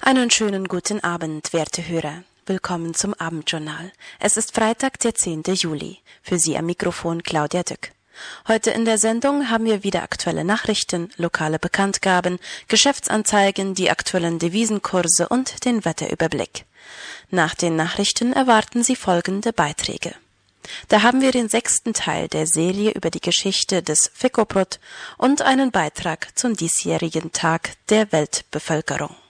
Einen schönen guten Abend, werte Hörer. Willkommen zum Abendjournal. Es ist Freitag, der 10. Juli. Für Sie am Mikrofon Claudia Dück. Heute in der Sendung haben wir wieder aktuelle Nachrichten, lokale Bekanntgaben, Geschäftsanzeigen, die aktuellen Devisenkurse und den Wetterüberblick. Nach den Nachrichten erwarten Sie folgende Beiträge. Da haben wir den 6. Teil der Serie über die Geschichte des Ficobrot und einen Beitrag zum diesjährigen Tag der Weltbevölkerung.